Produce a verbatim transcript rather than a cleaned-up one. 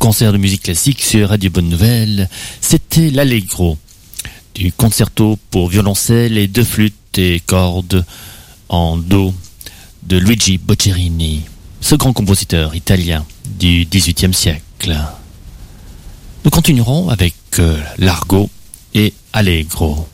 concert de musique classique sur Radio Bonne Nouvelle, c'était l'Allegro du concerto pour violoncelle et deux flûtes et cordes en do de Luigi Boccherini, ce grand compositeur italien du dix-huitième siècle. Nous continuerons avec euh, Largo et Allegro.